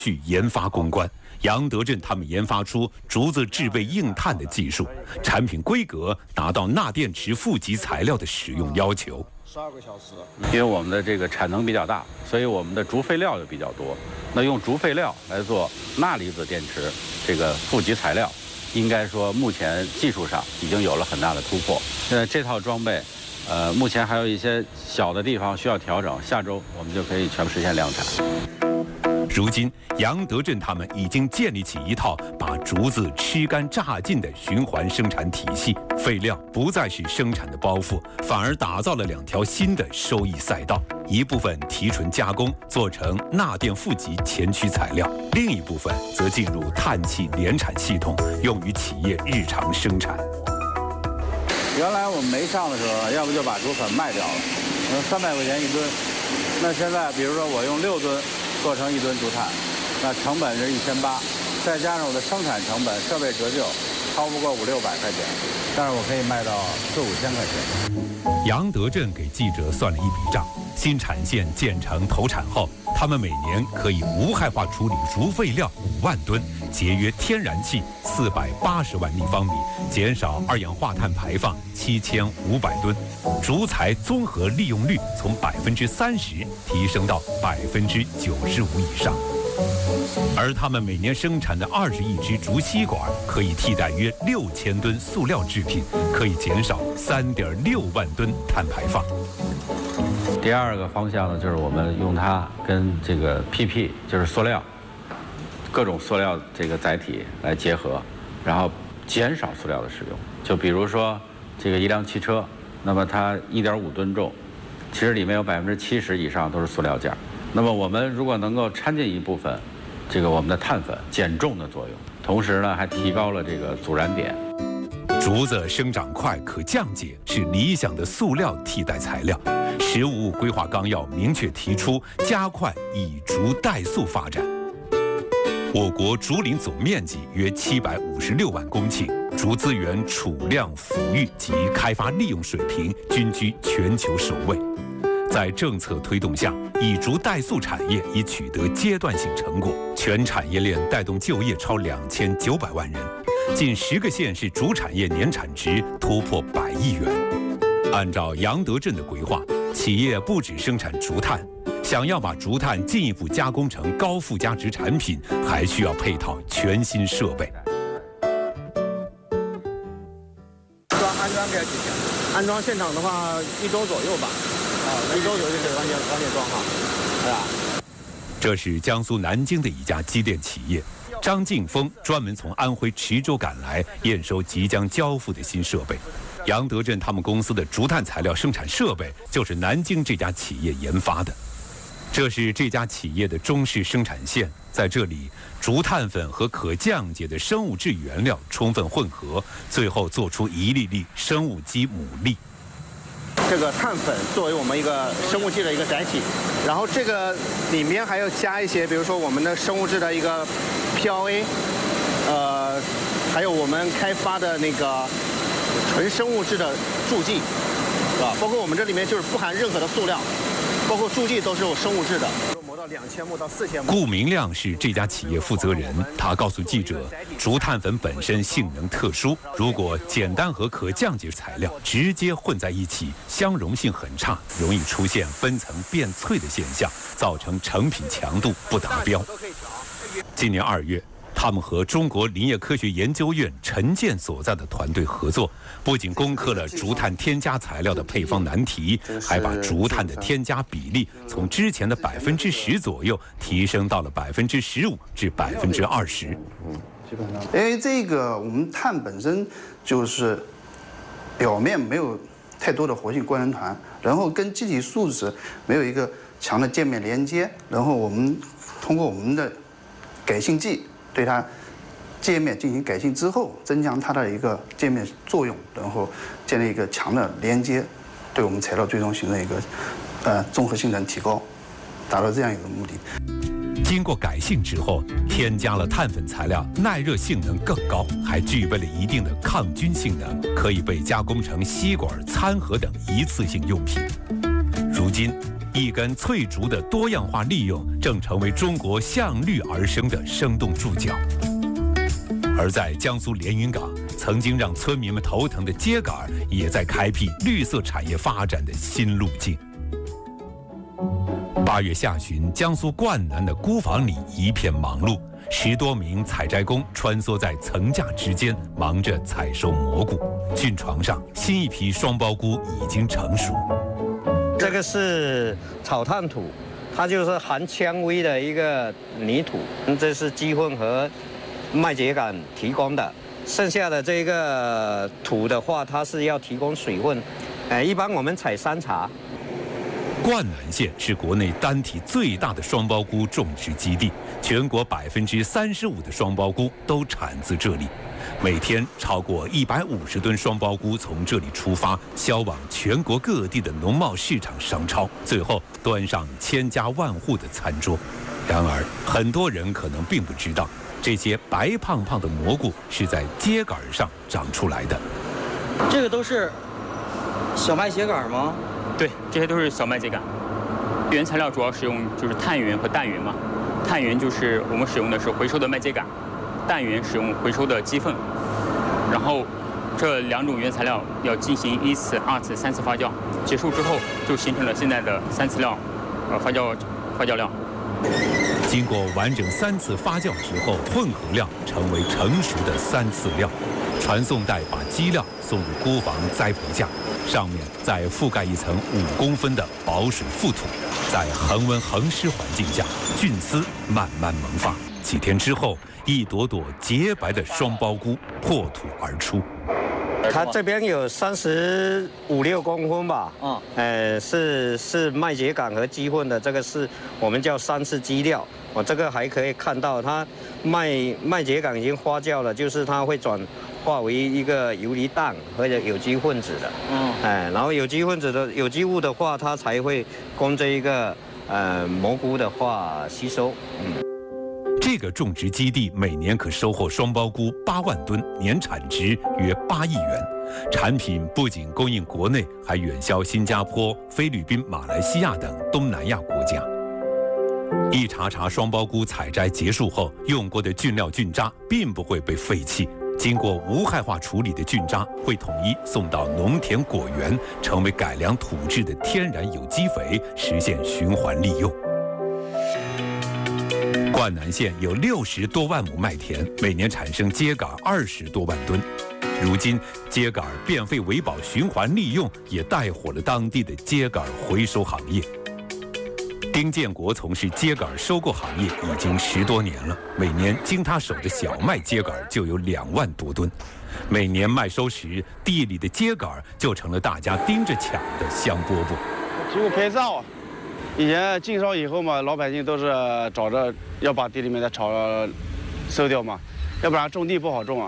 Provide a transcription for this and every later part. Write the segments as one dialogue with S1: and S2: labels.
S1: 续研发攻关。杨德镇他们研发出竹子制备硬碳的技术，产品规格达到钠电池负极材料的使用要求。
S2: 12个小时，
S3: 因为我们的这个产能比较大，所以我们的竹废料就比较多。那用竹废料来做钠离子电池这个负极材料，应该说目前技术上已经有了很大的突破。这套装备，目前还有一些小的地方需要调整，下周我们就可以全部实现量产。
S1: 如今，杨德镇他们已经建立起一套把竹子吃干榨尽的循环生产体系，废料不再是生产的包袱，反而打造了2条新的收益赛道：一部分提纯加工，做成钠电负极前驱材料；另一部分则进入碳气联产系统，用于企业日常生产。
S3: 原来我们没上的时候，要不就把竹粉卖掉了，300块钱1吨。那现在，比如说我用6吨做成1吨竹炭，那成本是1800，再加上我的生产成本、设备折旧，超不过500-600块钱，但是我可以卖到4-5千块钱。
S1: 杨德镇给记者算了一笔账：新产线建成投产后，他们每年可以无害化处理竹废料5万吨，节约天然气480万立方米，减少二氧化碳排放7500吨，竹材综合利用率从30%提升到95%以上。而他们每年生产的20亿支竹吸管，可以替代约6000吨塑料制品，可以减少3.6万吨碳排放。
S3: 第二个方向呢，就是我们用它跟这个 PP， 就是塑料，各种塑料这个载体来结合，然后减少塑料的使用。就比如说这个一辆汽车，那么它1.5吨重，其实里面有70%以上都是塑料件。那么我们如果能够掺进一部分这个我们的碳粉，减重的作用，同时呢还提高了这个阻燃点。
S1: 竹子生长快、可降解，是理想的塑料替代材料。实物规划纲要明确提出，加快以竹代塑发展。我国竹林总面积约756万公顷，竹资源储量、抚育及开发利用水平均居全球首位。在政策推动下，以竹代塑产业已取得阶段性成果，全产业链带动就业超2900万人，近10个县市竹产业年产值突破100亿元。按照杨德镇的规划，企业不只生产竹炭，想要把竹炭进一步加工成高附加值产品，还需要配套全新设备。
S2: 安装这几天，安装现场的话1周左右吧。1周左右就可以完全装好，是吧？
S1: 这是江苏南京的一家机电企业，张劲峰专门从安徽池州赶来验收即将交付的新设备。杨德镇他们公司的竹炭材料生产设备就是南京这家企业研发的。这是这家企业的中式生产线，在这里，竹炭粉和可降解的生物质原料充分混合，最后做出一粒粒生物基牡蛎。
S2: 这个碳粉作为我们一个生物基的一个载体，然后这个里面还要加一些，比如说我们的生物质的一个 PLA， 还有我们开发的那个纯生物质的助剂，是吧？包括我们这里面就是不含任何的塑料，包括助剂都是有生物质的。磨到2000目到4000目。
S1: 顾明亮是这家企业负责人，他告诉记者，竹炭粉本身性能特殊，如果简单和可降解材料直接混在一起，相容性很差，容易出现分层变脆的现象，造成成品强度不达标。今年2月，他们和中国林业科学研究院陈建所在的团队合作，不仅攻克了竹炭添加材料的配方难题，还把竹炭的添加比例从之前的10%左右提升到了15%至20%。
S4: 因为这个我们碳本身就是表面没有太多的活性官能团，然后跟基体树脂没有一个强的界面连接，然后我们通过我们的改性剂对它界面进行改性之后，增强它的一个界面作用，然后建立一个强的连接，对我们材料最终形成一个综合性能提高，达到这样一个目的。
S1: 经过改性之后，添加了碳粉材料，耐热性能更高，还具备了一定的抗菌性能，可以被加工成吸管、餐盒等一次性用品。如今， 一根翠竹的多样化利用正成为中国向绿而生的生动注脚。而在江苏连云港，曾经让村民们头疼的秸秆也在开辟绿色产业发展的新路径。8月下旬，江苏灌南的菇房里一片忙碌，10多名采摘工穿梭在层架之间，忙着采收蘑菇。菌床上，新一批双苞菇已经成熟。
S5: 这个是草炭土，它就是含纤维的一个泥土，这是鸡粪和麦秸秆提供的。剩下的这个土的话，它是要提供水分。一般我们采3茬。
S1: 灌南县是国内单体最大的双苞菇种植基地，全国35%的双苞菇都产自这里。每天超过150吨双苞菇从这里出发，销往全国各地的农贸市场商超，最后端上千家万户的餐桌。然而，很多人可能并不知道，这些白胖胖的蘑菇是在秸秆上长出来的。
S6: 这个都是小麦秸秆吗？
S7: 对，这些都是小麦秸秆。原材料主要使用就是碳源和氮源嘛。碳源就是我们使用的是回收的麦秸秆，氮源使用回收的鸡粪。然后这2种原材料要进行1次、2次、3次发酵，结束之后就形成了现在的3次料发酵料。
S1: 经过完整3次发酵之后，混合料成为成熟的3次料。传送带把基料送入菇房栽培架，上面再覆盖一层5公分的保水覆土，在恒温恒湿环境下，菌丝慢慢萌发。几天之后，一朵朵洁白的双苞菇破土而出。
S5: 它这边有35、6公分吧，是麦秸秆和鸡粪的，这个是我们叫3次基料。我这个还可以看到，它麦秸秆已经发酵了，就是它会转化为一个游离氮或者有机分子的，然后有机分子的有机物的话，它才会供这一个蘑菇的话吸收。
S1: 这个种植基地每年可收获双苞菇8万吨，年产值约8亿元。产品不仅供应国内，还远销新加坡、菲律宾、马来西亚等东南亚国家。一茬茬双苞菇采摘结束后，用过的菌料菌渣并不会被废弃，经过无害化处理的菌渣会统一送到农田果园，成为改良土质的天然有机肥，实现循环利用。灌南县有60多万亩麦田，每年产生秸秆20多万吨。如今，秸秆变废为宝循环利用也带火了当地的秸秆回收行业。丁建国从事秸秆收购行业已经10多年了，每年经他手的小麦秸秆就有2万多吨。每年麦收时，地里的秸秆就成了大家盯着抢的香饽饽。
S8: 经过拍照啊，以前禁烧以后嘛，老百姓都是找着要把地里面的草收掉嘛，要不然种地不好种啊。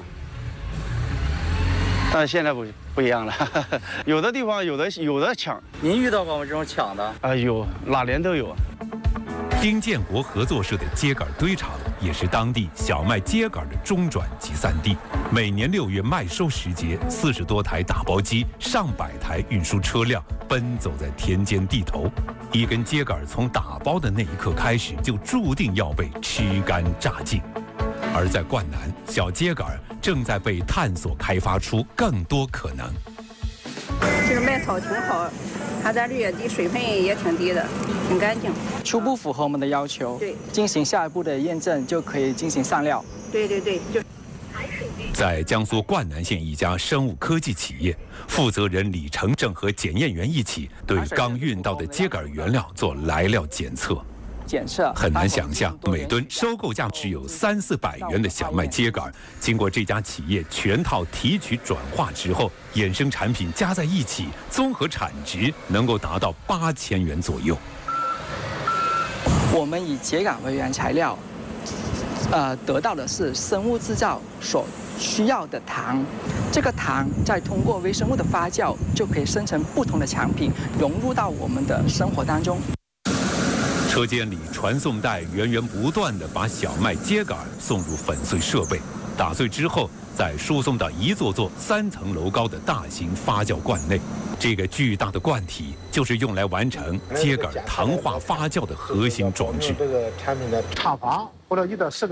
S8: 但是现在不一样了，有的地方有的抢。
S6: 您遇到过吗？这种抢的？
S8: 有，哪年都有啊。
S1: 丁建国合作社的秸秆堆场也是当地小麦秸秆的中转集散地。每年6月麦收时节，40多台打包机、上百台运输车辆奔走在田间地头。一根秸秆从打包的那一刻开始，就注定要被吃干榨净。而在灌南，小秸秆正在被探索开发出更多可能。
S9: 这个麦草挺好，它的绿也低，水分也挺低的，挺干净。
S6: 初步符合我们的要求，
S9: 对，
S6: 进行下一步的验证就可以进行上料。
S9: 对，就。
S1: 在江苏灌南县一家生物科技企业，负责人李成正和检验员一起对刚运到的秸秆原料做来料检测。很难想象，每吨收购价只有300-400元的小麦秸秆，经过这家企业全套提取转化之后，衍生产品加在一起，综合产值能够达到8000元左右。
S6: 我们以秸秆为原材料，得到的是生物制造所需要的糖，这个糖再通过微生物的发酵，就可以生成不同的产品，融入到我们的生活当中。
S1: 车间里，传送带源源不断地把小麦秸秆送入粉碎设备， 打碎之后再输送到一座座3层楼高的大型发酵罐内。这个巨大的罐体就是用来完成秸秆糖化发酵的核心装置。
S10: 这个产品的厂房或者1到10个。